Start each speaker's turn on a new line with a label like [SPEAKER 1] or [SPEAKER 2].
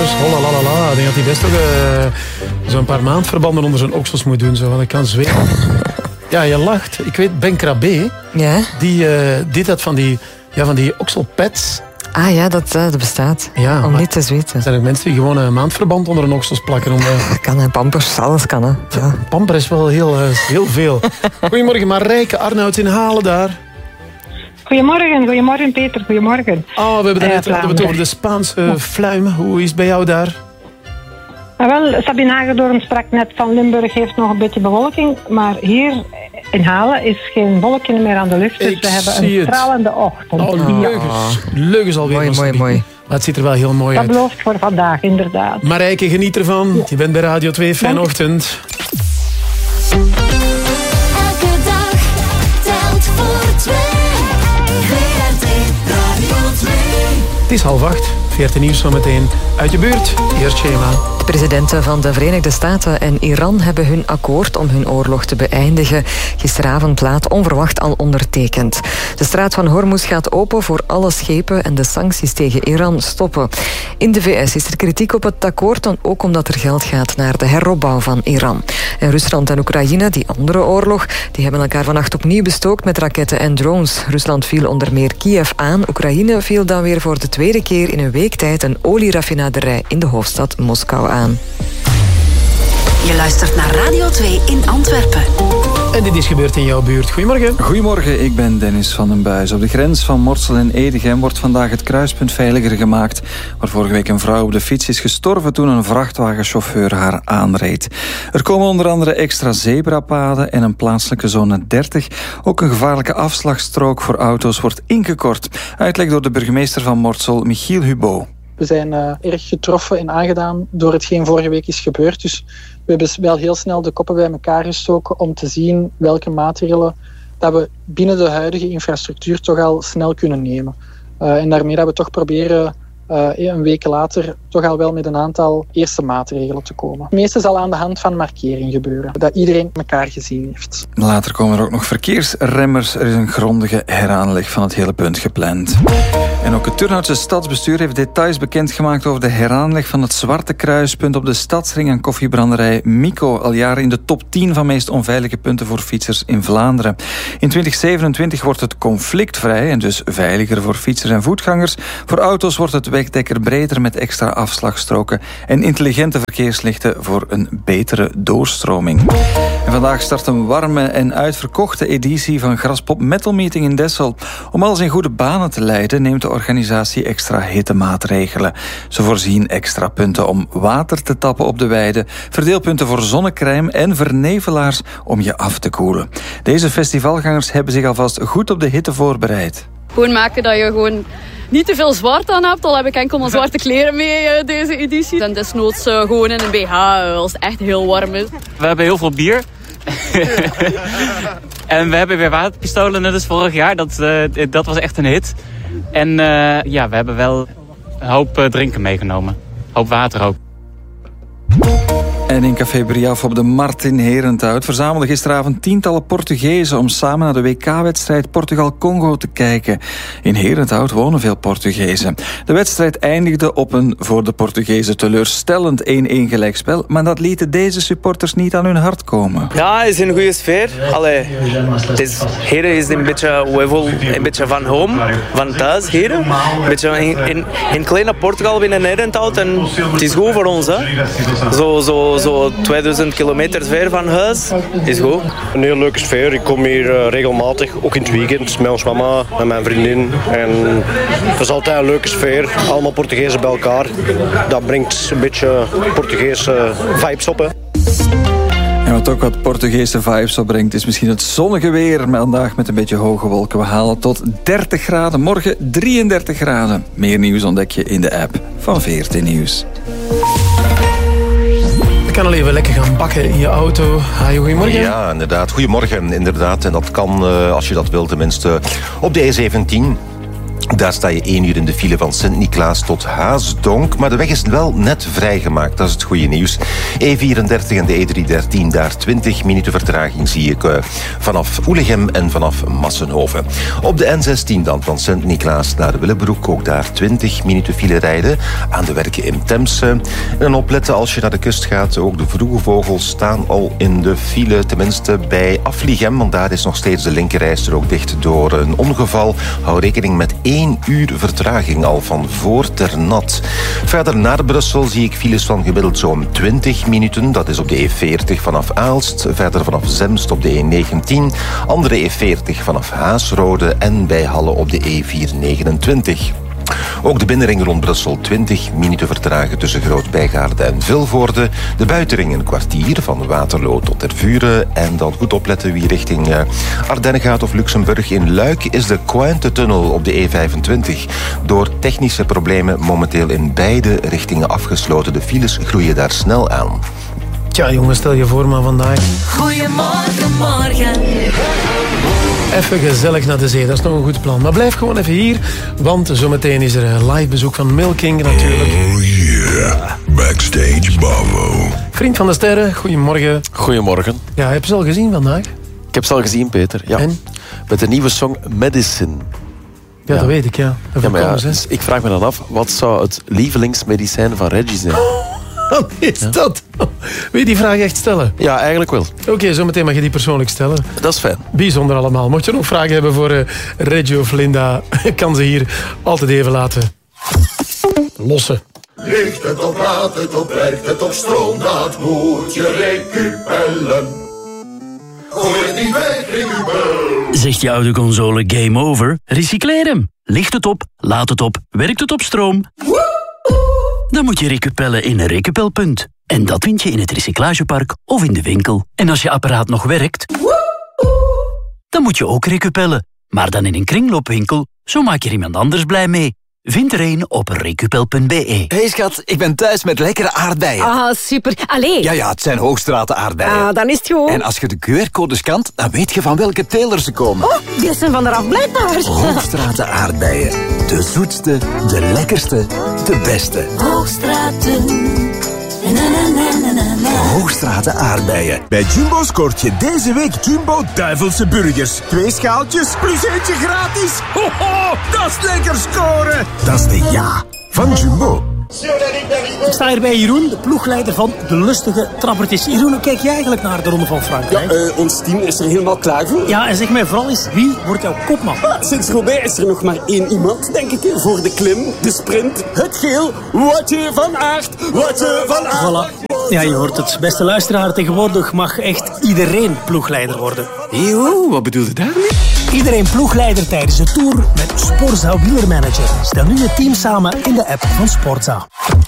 [SPEAKER 1] oksels. Holalala. Ik denk dat hij best toch zo'n paar maandverbanden onder zijn oksels moet doen. Zo, want ik kan zweten. Ja, je lacht. Ik weet, Ben Krabbe,
[SPEAKER 2] ja?
[SPEAKER 1] Die deed dat van die okselpads.
[SPEAKER 2] Ah ja, dat bestaat.
[SPEAKER 1] Ja,
[SPEAKER 2] om niet te zweten.
[SPEAKER 1] Er zijn ook mensen die gewoon een maandverband onder hun oksels plakken.
[SPEAKER 2] Kan, hè. Pampers, alles kan. Hè. Ja.
[SPEAKER 1] Pamper is wel heel veel. Goedemorgen, Marijke Arnoud in Halen daar.
[SPEAKER 3] Goedemorgen Peter, goedemorgen.
[SPEAKER 1] Oh, we hebben het over de Spaanse fluim. Hoe is het bij jou daar?
[SPEAKER 3] Wel, Sabine Hagedorn sprak net van Limburg heeft nog een beetje bewolking, maar hier in Halen is geen wolkje meer aan de lucht, dus we hebben een stralende ochtend.
[SPEAKER 1] Leugens alweer.
[SPEAKER 2] Mooi.
[SPEAKER 1] Maar het ziet er wel heel mooi uit.
[SPEAKER 3] Dat belooft voor vandaag, inderdaad.
[SPEAKER 1] Marijke, geniet ervan. Ja. Je bent bij Radio 2. Fijne ochtend.
[SPEAKER 4] Elke dag telt voor 2. VRT Radio 2.
[SPEAKER 1] Het is 7:30. VRT Nieuws zometeen uit je buurt. Eerst schema.
[SPEAKER 2] De presidenten van de Verenigde Staten en Iran hebben hun akkoord om hun oorlog te beëindigen gisteravond laat onverwacht al ondertekend. De straat van Hormuz gaat open voor alle schepen en de sancties tegen Iran stoppen. In de VS is er kritiek op het akkoord, ook omdat er geld gaat naar de heropbouw van Iran. En Rusland en Oekraïne, die andere oorlog, die hebben elkaar vannacht opnieuw bestookt met raketten en drones. Rusland viel onder meer Kiev aan. Oekraïne viel dan weer voor de tweede keer in een week tijd een olieraffinaderij in de hoofdstad Moskou aan.
[SPEAKER 4] Je luistert naar Radio 2 in Antwerpen.
[SPEAKER 1] En dit is gebeurd in jouw buurt. Goedemorgen.
[SPEAKER 5] Goedemorgen, ik ben Dennis van den Buis. Op de grens van Mortsel en Edegem wordt vandaag het kruispunt veiliger gemaakt, waar vorige week een vrouw op de fiets is gestorven toen een vrachtwagenchauffeur haar aanreed. Er komen onder andere extra zebrapaden en een plaatselijke zone 30. Ook een gevaarlijke afslagstrook voor auto's wordt ingekort. Uitleg door de burgemeester van Mortsel, Michiel Hubo.
[SPEAKER 6] We zijn erg getroffen en aangedaan door hetgeen vorige week is gebeurd. Dus we hebben wel heel snel de koppen bij elkaar gestoken om te zien welke maatregelen dat we binnen de huidige infrastructuur toch al snel kunnen nemen. En daarmee dat we toch proberen een week later toch al wel met een aantal eerste maatregelen te komen. Het meeste zal aan de hand van markering gebeuren, dat iedereen elkaar gezien heeft.
[SPEAKER 5] Later komen er ook nog verkeersremmers. Er is een grondige heraanleg van het hele punt gepland. En ook het Turnhoutse stadsbestuur heeft details bekendgemaakt over de heraanleg van het Zwarte Kruispunt op de Stadsring en koffiebranderij Mico, al jaren in de top 10 van meest onveilige punten voor fietsers in Vlaanderen. In 2027 wordt het conflictvrij en dus veiliger voor fietsers en voetgangers. Voor auto's wordt het wegdekker breder met extra afslagstroken en intelligente verkeerslichten voor een betere doorstroming. En vandaag start een warme en uitverkochte editie van Graspop Metal Meeting in Dessel. Om alles in goede banen te leiden neemt de organisatie extra hittemaatregelen. Ze voorzien extra punten om water te tappen op de weide, verdeelpunten voor zonnecrème en vernevelaars om je af te koelen. Deze festivalgangers hebben zich alvast goed op de hitte voorbereid.
[SPEAKER 7] Gewoon maken dat je gewoon niet te veel zwart aan hebt. Al heb ik enkel maar zwarte kleren mee deze editie. En desnoods gewoon in een BH als het echt heel warm is.
[SPEAKER 8] We hebben heel veel bier. En we hebben weer waterpistolen, net als vorig jaar. Dat was echt een hit. En we hebben wel een hoop drinken meegenomen. Een hoop water ook.
[SPEAKER 5] En in Café Briaf op de Markt in Herenthout verzamelden gisteravond tientallen Portugezen om samen naar de WK-wedstrijd Portugal-Congo te kijken. In Herenthout wonen veel Portugezen. De wedstrijd eindigde op een voor de Portugezen teleurstellend 1-1 gelijkspel, maar dat lieten deze supporters niet aan hun hart komen.
[SPEAKER 9] Ja, het is een goede sfeer. Hier is een beetje, we voelen een beetje van home, van thuis hier. Een beetje in kleine Portugal binnen Herenthout en het is goed voor ons. Hè? Zo 2000 kilometer ver van huis is goed.
[SPEAKER 10] Een heel leuke sfeer. Ik kom hier regelmatig, ook in het weekend, met ons mama en mijn vriendin. En het is altijd een leuke sfeer. Allemaal Portugezen bij elkaar. Dat brengt een beetje Portugese vibes op. Hè.
[SPEAKER 5] En wat ook wat Portugese vibes opbrengt is misschien het zonnige weer. Vandaag met een beetje hoge wolken. We halen tot 30 graden. Morgen 33 graden. Meer nieuws ontdek je in de app van VRT Nieuws.
[SPEAKER 1] Je kan al even lekker gaan bakken in je auto. Goedemorgen.
[SPEAKER 11] Ja, inderdaad. Goedemorgen, inderdaad. En dat kan, als je dat wilt, tenminste op de E17. Daar sta je 1 uur in de file van Sint-Niklaas tot Haasdonk. Maar de weg is wel net vrijgemaakt, dat is het goede nieuws. E34 en de E313, daar 20 minuten vertraging zie ik vanaf Oelegem en vanaf Massenhoven. Op de N16 dan, van Sint-Niklaas naar de Willebroek, ook daar 20 minuten file rijden. Aan de werken in Temse. En opletten als je naar de kust gaat, ook de vroege vogels staan al in de file. Tenminste bij Afligem, want daar is nog steeds de linkerrijstrook dicht door een ongeval. Hou rekening met 1 uur vertraging al van voor Ternat. Verder naar Brussel zie ik files van gemiddeld zo'n 20 minuten. Dat is op de E40 vanaf Aalst. Verder vanaf Zemst op de E19. Andere E40 vanaf Haasrode. En bij Halle op de E429. Ook de binnenring rond Brussel 20 minuten vertragen tussen Groot-Bijgaarde en Vilvoorde. De buitenring een kwartier van Waterloo tot Tervuren. En dan goed opletten wie richting Ardennen gaat of Luxemburg. In Luik is de Cointe-tunnel op de E25 door technische problemen momenteel in beide richtingen afgesloten. De files groeien daar snel aan.
[SPEAKER 1] Tja, jongens, stel je voor maar vandaag.
[SPEAKER 12] Goedemorgen, morgen.
[SPEAKER 1] Even gezellig naar de zee, dat is nog een goed plan. Maar blijf gewoon even hier, want zometeen is er een live bezoek van Milking natuurlijk.
[SPEAKER 13] Oh yeah, Backstage Bavo.
[SPEAKER 1] Vriend van de sterren, goedemorgen.
[SPEAKER 14] Goedemorgen.
[SPEAKER 1] Ja, heb je ze al gezien vandaag?
[SPEAKER 14] Ik heb ze al gezien, Peter. Ja.
[SPEAKER 1] En?
[SPEAKER 14] Met de nieuwe song Medicine.
[SPEAKER 1] Ja, dat weet ik, ja.
[SPEAKER 14] Dus ik vraag me dan af, wat zou het lievelingsmedicijn van Reggie zijn?
[SPEAKER 1] Wat is dat? Wil je die vraag echt stellen?
[SPEAKER 14] Ja, eigenlijk wel.
[SPEAKER 1] Oké, zometeen mag je die persoonlijk stellen.
[SPEAKER 14] Dat is fijn.
[SPEAKER 1] Bijzonder allemaal. Mocht je nog vragen hebben voor Reggie of Linda, kan ze hier altijd even laten lossen.
[SPEAKER 15] Ligt het op, laat het op, werkt het op stroom, dat moet je recupellen. Gooi het niet weg, recupel.
[SPEAKER 16] Zegt je oude console game over? Recycleer hem. Ligt het op, laat het op, werkt het op stroom? Dan moet je recupellen in een recupelpunt. En dat vind je in het recyclagepark of in de winkel. En als je apparaat nog werkt, dan moet je ook recupellen. Maar dan in een kringloopwinkel, zo maak je er iemand anders blij mee. Vind er een op recupel.be.
[SPEAKER 17] Hey schat, ik ben thuis met lekkere aardbeien.
[SPEAKER 18] Ah, super. Allee.
[SPEAKER 17] Ja, het zijn Hoogstraten aardbeien.
[SPEAKER 18] Ah, dan is het goed.
[SPEAKER 17] En als je de QR-codes scant, dan weet je van welke teler ze komen.
[SPEAKER 18] Oh, die zijn van eraf blijkbaar.
[SPEAKER 17] Hoogstraten aardbeien. De zoetste, de lekkerste, de beste.
[SPEAKER 12] Hoogstraten.
[SPEAKER 17] Hoogstraten aardbeien.
[SPEAKER 19] Bij Jumbo scoort je deze week Jumbo Duivelse Burgers. 2 schaaltjes plus eentje gratis. Ho, dat is lekker scoren. Dat is de ja van Jumbo.
[SPEAKER 20] Ik sta hier bij Jeroen, de ploegleider van de lustige trappertjes. Jeroen, hoe kijk jij eigenlijk naar de Ronde van Frankrijk?
[SPEAKER 21] Ja, ons team is er helemaal klaar voor.
[SPEAKER 20] Ja, en zeg mij vooral eens, wie wordt jouw kopman?
[SPEAKER 21] Sinds Roubaix is er nog maar 1 iemand, denk ik, voor de klim, de sprint, het geel. Woutje van Aert, Woutje van Aert.
[SPEAKER 20] Voilà. Ja, je hoort het. Beste luisteraar, tegenwoordig mag echt iedereen ploegleider worden.
[SPEAKER 21] Eeuw, wat bedoel je daarmee?
[SPEAKER 20] Iedereen ploegleider tijdens de Tour met Sporza Wielermanager. Stel nu je team samen in de app van Sporza.